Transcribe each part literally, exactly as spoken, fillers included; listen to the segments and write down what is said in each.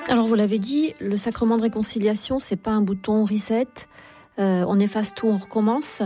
Alors vous l'avez dit, le sacrement de réconciliation, c'est pas un bouton reset, euh, on efface tout, on recommence.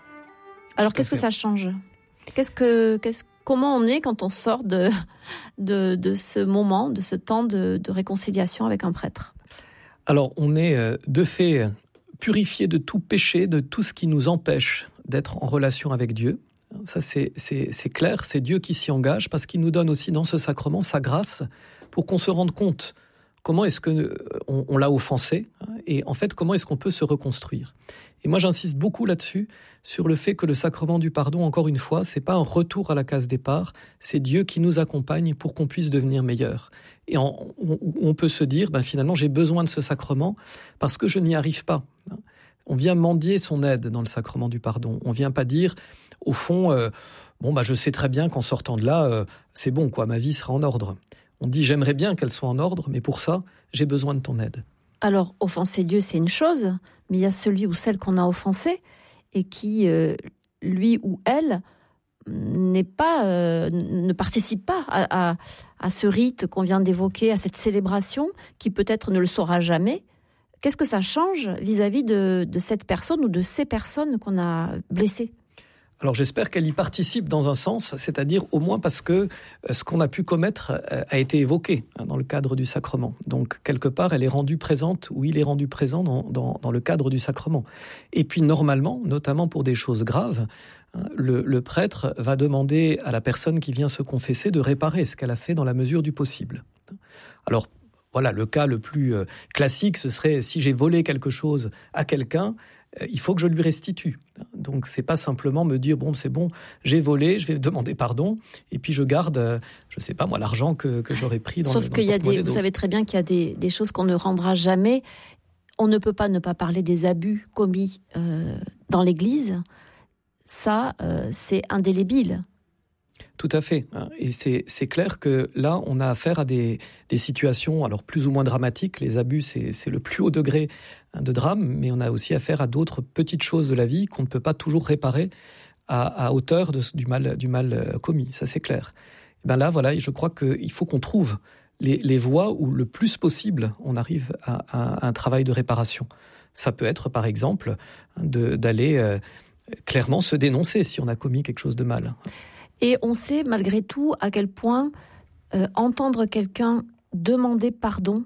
Alors qu'est-ce que ça change ? Qu'est-ce que, qu'est-ce, comment on est quand on sort de, de, de ce moment, de ce temps de, de réconciliation avec un prêtre ? Alors on est de fait purifié de tout péché, de tout ce qui nous empêche d'être en relation avec Dieu. Ça c'est, c'est, c'est clair, c'est Dieu qui s'y engage parce qu'il nous donne aussi dans ce sacrement sa grâce pour qu'on se rende compte comment est-ce qu'on on l'a offensé et en fait comment est-ce qu'on peut se reconstruire. Et moi j'insiste beaucoup là-dessus, sur le fait que le sacrement du pardon, encore une fois, c'est pas un retour à la case départ, c'est Dieu qui nous accompagne pour qu'on puisse devenir meilleur. Et en, on, on peut se dire, ben finalement j'ai besoin de ce sacrement parce que je n'y arrive pas. On vient mendier son aide dans le sacrement du pardon. On vient pas dire, au fond, euh, bon bah je sais très bien qu'en sortant de là, euh, c'est bon quoi, ma vie sera en ordre. On dit j'aimerais bien qu'elle soit en ordre, mais pour ça, j'ai besoin de ton aide. Alors, offenser Dieu, c'est une chose, mais il y a celui ou celle qu'on a offensé et qui, euh, lui ou elle, n'est pas, euh, ne participe pas à, à, à ce rite qu'on vient d'évoquer, à cette célébration, qui peut-être ne le saura jamais. Qu'est-ce que ça change vis-à-vis de, de cette personne ou de ces personnes qu'on a blessées ? Alors j'espère qu'elle y participe dans un sens, c'est-à-dire au moins parce que ce qu'on a pu commettre a été évoqué dans le cadre du sacrement. Donc quelque part, elle est rendue présente ou il est rendu présent dans, dans, dans le cadre du sacrement. Et puis normalement, notamment pour des choses graves, le, le prêtre va demander à la personne qui vient se confesser de réparer ce qu'elle a fait dans la mesure du possible. Alors voilà, le cas le plus classique, ce serait si j'ai volé quelque chose à quelqu'un, il faut que je lui restitue. Donc c'est pas simplement me dire bon c'est bon, j'ai volé, je vais demander pardon et puis je garde, je sais pas moi, l'argent que, que j'aurais pris dans Sauf le, dans qu'il y a des, d'autres. Vous savez très bien qu'il y a des, des choses qu'on ne rendra jamais. On ne peut pas ne pas parler des abus commis euh, dans l'Église. Ça, euh, c'est indélébile. Tout à fait. Et c'est, c'est clair que là, on a affaire à des, des situations, alors plus ou moins dramatiques. Les abus, c'est, c'est le plus haut degré de drame, mais on a aussi affaire à d'autres petites choses de la vie qu'on ne peut pas toujours réparer à, à hauteur de, du mal, du mal commis. Ça, c'est clair. Et ben là, voilà, je crois qu'il faut qu'on trouve les, les voies où le plus possible, on arrive à, à, à un travail de réparation. Ça peut être, par exemple, de, d'aller euh, clairement se dénoncer si on a commis quelque chose de mal. Et on sait malgré tout à quel point euh, entendre quelqu'un demander pardon,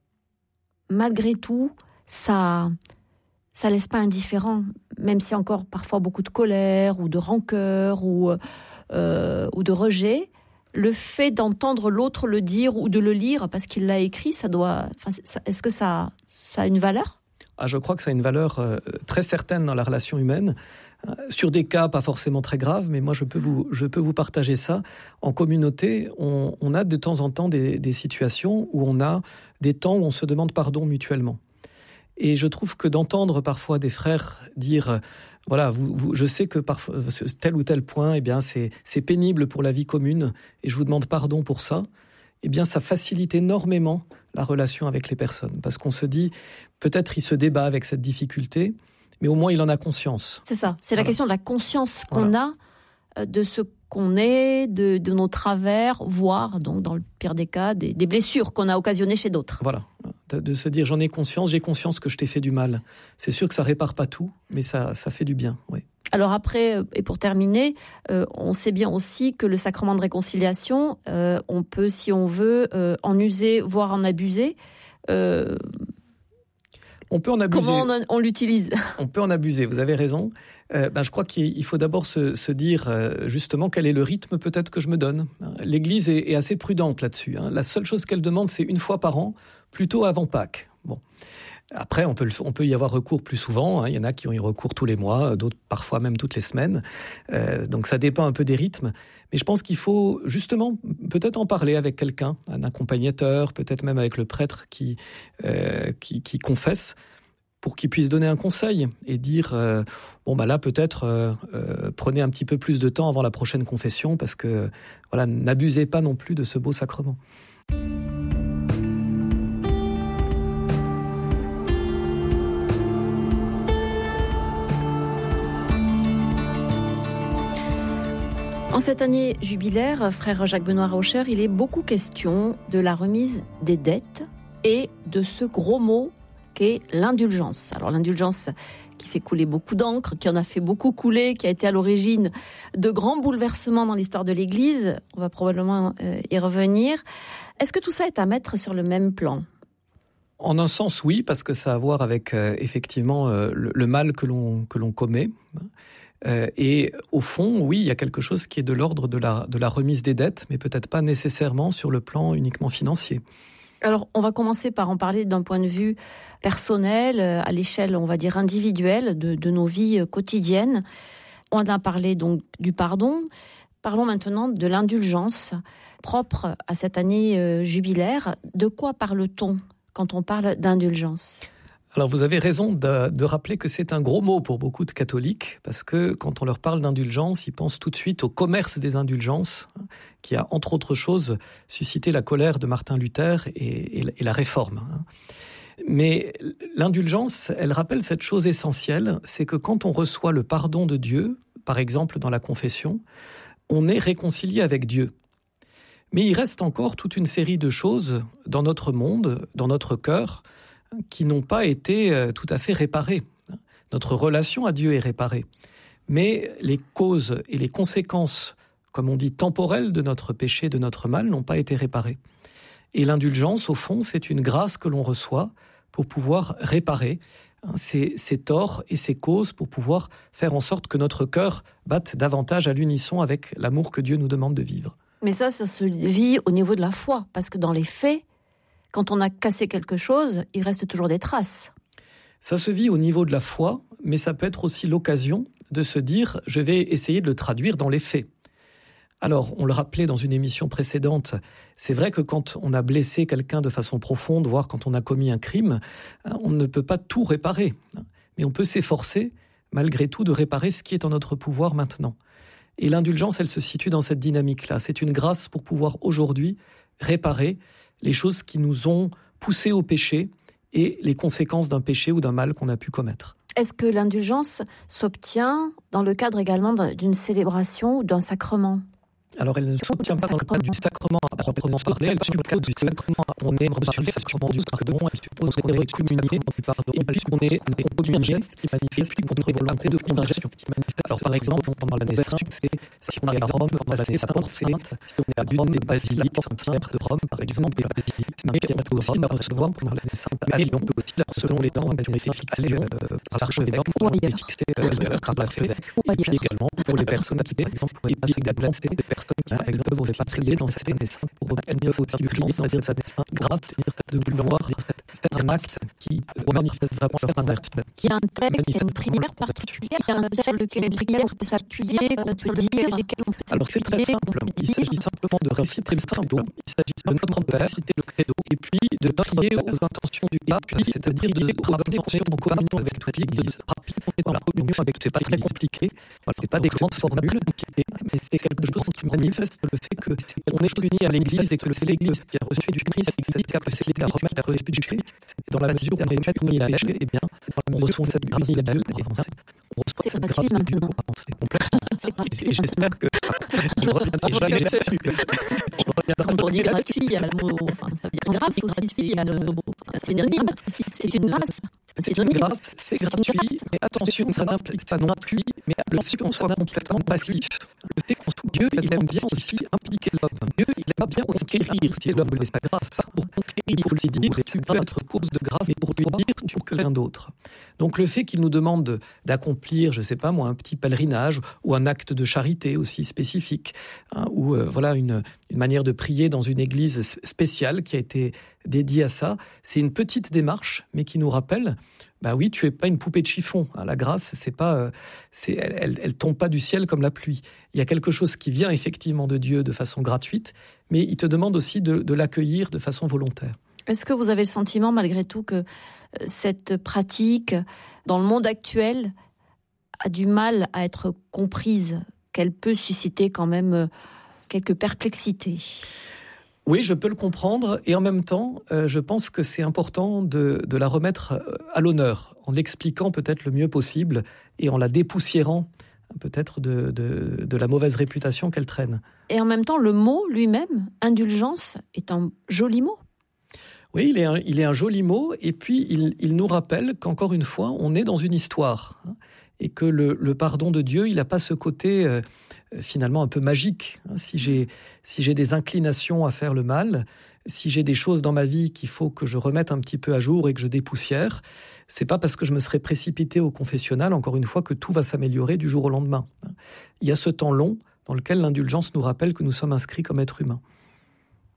malgré tout, ça ça laisse pas indifférent, même s'il y a encore parfois beaucoup de colère ou de rancœur ou, euh, ou de rejet. Le fait d'entendre l'autre le dire ou de le lire parce qu'il l'a écrit, ça doit. Enfin, ça, est-ce que ça, ça a une valeur ? Ah, je crois que ça a une valeur euh, très certaine dans la relation humaine. Sur des cas pas forcément très graves, mais moi je peux vous, je peux vous partager ça. En communauté, on, on a de temps en temps des, des situations où on a des temps où on se demande pardon mutuellement. Et je trouve que d'entendre parfois des frères dire, voilà, vous, vous, je sais que parfois tel ou tel point, eh bien c'est, c'est pénible pour la vie commune, et je vous demande pardon pour ça. Eh bien, ça facilite énormément la relation avec les personnes, parce qu'on se dit, peut-être il se débat avec cette difficulté. Mais au moins, il en a conscience. C'est ça, c'est voilà. La question de la conscience qu'on voilà. a de ce qu'on est, de, de nos travers, voire, donc, dans le pire des cas, des, des blessures qu'on a occasionnées chez d'autres. Voilà, de, de se dire, j'en ai conscience, j'ai conscience que je t'ai fait du mal. C'est sûr que ça répare pas tout, mais ça, ça fait du bien, oui. Alors après, et pour terminer, euh, on sait bien aussi que le sacrement de réconciliation, euh, on peut, si on veut, euh, en user, voire en abuser. Euh, On peut en abuser. Comment on, on l'utilise ? On peut en abuser, vous avez raison. Euh, ben, je crois qu'il faut d'abord se, se dire euh, justement quel est le rythme peut-être que je me donne. L'Église est, est assez prudente là-dessus. Hein. La seule chose qu'elle demande, c'est une fois par an, plutôt avant Pâques. Bon. Après, on peut, le, on peut y avoir recours plus souvent. Hein. Il y en a qui ont eu recours tous les mois, d'autres parfois même toutes les semaines. Euh, donc ça dépend un peu des rythmes. Mais je pense qu'il faut justement peut-être en parler avec quelqu'un, un accompagnateur, peut-être même avec le prêtre qui, euh, qui, qui confesse, pour qu'il puisse donner un conseil et dire euh, bon bah là peut-être euh, euh, prenez un petit peu plus de temps avant la prochaine confession parce que voilà, n'abusez pas non plus de ce beau sacrement. En cette année jubilaire, frère Jacques Benoît Rauscher, il est beaucoup question de la remise des dettes et de ce gros mot qu'est l'indulgence. Alors l'indulgence qui fait couler beaucoup d'encre, qui en a fait beaucoup couler, qui a été à l'origine de grands bouleversements dans l'histoire de l'Église. On va probablement euh, y revenir. Est-ce que tout ça est à mettre sur le même plan ? En un sens, oui, parce que ça a à voir avec euh, effectivement euh, le, le mal que l'on, que l'on commet. Euh, et au fond, oui, il y a quelque chose qui est de l'ordre de la, de la remise des dettes, mais peut-être pas nécessairement sur le plan uniquement financier. Alors, on va commencer par en parler d'un point de vue personnel, à l'échelle, on va dire, individuelle de, de nos vies quotidiennes. On a parlé donc du pardon. Parlons maintenant de l'indulgence propre à cette année euh, jubilaire. De quoi parle-t-on quand on parle d'indulgence ? Alors vous avez raison de, de rappeler que c'est un gros mot pour beaucoup de catholiques, parce que quand on leur parle d'indulgence, ils pensent tout de suite au commerce des indulgences, qui a entre autres choses suscité la colère de Martin Luther et, et, et la Réforme. Mais l'indulgence, elle rappelle cette chose essentielle, c'est que quand on reçoit le pardon de Dieu, par exemple dans la confession, on est réconcilié avec Dieu. Mais il reste encore toute une série de choses dans notre monde, dans notre cœur, qui n'ont pas été tout à fait réparées. Notre relation à Dieu est réparée. Mais les causes et les conséquences, comme on dit, temporelles de notre péché, de notre mal, n'ont pas été réparées. Et l'indulgence, au fond, c'est une grâce que l'on reçoit pour pouvoir réparer ces, ces torts et ces causes, pour pouvoir faire en sorte que notre cœur batte davantage à l'unisson avec l'amour que Dieu nous demande de vivre. Mais ça, ça se vit au niveau de la foi, parce que dans les faits, quand on a cassé quelque chose, il reste toujours des traces. Ça se vit au niveau de la foi, mais ça peut être aussi l'occasion de se dire « je vais essayer de le traduire dans les faits ». Alors, on le rappelait dans une émission précédente, c'est vrai que quand on a blessé quelqu'un de façon profonde, voire quand on a commis un crime, on ne peut pas tout réparer. Mais on peut s'efforcer, malgré tout, de réparer ce qui est en notre pouvoir maintenant. Et l'indulgence, elle se situe dans cette dynamique-là. C'est une grâce pour pouvoir aujourd'hui réparer les choses qui nous ont poussés au péché et les conséquences d'un péché ou d'un mal qu'on a pu commettre. Est-ce que l'indulgence s'obtient dans le cadre également d'une célébration ou d'un sacrement ? Alors, elle ne s'obtient pas dans le cadre du sacrement à proprement parler, elle suppose du sacrement. On est reçu le sacrement du pardon, elle suppose qu'on est communié du pardon, et puisqu'on est commis un geste qui manifeste notre volonté de conversion. Alors, par exemple, pendant la naissance, c'est si on est à Rome, on va passer sa porte sainte, si on est à Rome, des basiliques Saint-Pierre de Rome, par exemple, des basiliques Saint-Pierre de Rome, on va recevoir pendant la naissance à Lyon, on peut aussi, selon les temps, on est fixé par l'archevêque, on est fixé par l'archevêque, et puis également pour les personnes qui, par exemple, pour les évêques de la place, des personnes qui, par exemple, vont s'exprimer dans cette naissance pour obtenir aussi l'urgence dans cette naissance, grâce de vouloir faire un acte qui manifeste vraiment faire un acte. Il y a un texte, il y a une prière particulière, il y a un sur lequel une prière peut s'appuyer, on peut dire lesquels on peut s'appuyer. Alors c'est très simple, il s'agit simplement de réciter le credo, il s'agit de notre Père, citer le credo, et puis de prier aux intentions du pape, c'est-à-dire de ramener en communion avec toute l'Église, rapidement dans la communion avec, c'est pas très compliqué, voilà, c'est pas des grandes formules, mais c'est quelque chose qui manifeste le fait que on est unis à l'Église et que c'est l'Église qui a reçu du Christ, et que c'est l'Église qui a reçu du Christ. Et dans la mesure où on est fait unis à l'Église, eh bien, on reçoit cette grâce de Dieu pour avancer. On reçoit cette grâce de Dieu pour avancer complètement. Et j'espère que je reviendrai jamais là-dessus. Je reviendrai jamais là-dessus. Il y a le mot, enfin, ça veut dire grâce aussi, il y a le mot, c'est dire grâce aussi, c'est une grâce. C'est une grâce, c'est gratuit, mais attention, ça n'implique pas non plus, mais le fait qu'on soit complètement passif, le fait qu'on soit Dieu, il aime bien aussi impliquer l'homme. Dieu, il aime bien conquérir si l'homme voulait sa grâce. Pour conquérir, pour lui dire, tu peux être cause de grâce, mais pour lui dire, tu peux que l'un d'autre. Donc le fait qu'il nous demande d'accomplir, je sais pas moi, un petit pèlerinage ou un acte de charité aussi spécifique, hein, ou euh, voilà une, une manière de prier dans une église spéciale qui a été dédiée à ça, c'est une petite démarche, mais qui nous rappelle, bah oui, tu es pas une poupée de chiffon. Hein, la grâce, c'est pas, euh, c'est, elle, elle, elle tombe pas du ciel comme la pluie. Il y a quelque chose qui vient effectivement de Dieu de façon gratuite, mais il te demande aussi de, de l'accueillir de façon volontaire. Est-ce que vous avez le sentiment, malgré tout, que cette pratique, dans le monde actuel, a du mal à être comprise, qu'elle peut susciter quand même quelques perplexités ? Oui, je peux le comprendre, et en même temps, euh, je pense que c'est important de, de la remettre à l'honneur, en l'expliquant peut-être le mieux possible, et en la dépoussiérant peut-être de, de, de la mauvaise réputation qu'elle traîne. Et en même temps, le mot lui-même, indulgence, est un joli mot. Oui, il est un, il est un joli mot, et puis il, il nous rappelle qu'encore une fois, on est dans une histoire, hein, et que le, le pardon de Dieu, il n'a pas ce côté euh, finalement un peu magique. Hein. Si j'ai, si j'ai des inclinations à faire le mal, si j'ai des choses dans ma vie qu'il faut que je remette un petit peu à jour et que je dépoussière, c'est pas parce que je me serais précipité au confessionnal, encore une fois, que tout va s'améliorer du jour au lendemain. Il y a ce temps long dans lequel l'indulgence nous rappelle que nous sommes inscrits comme êtres humains.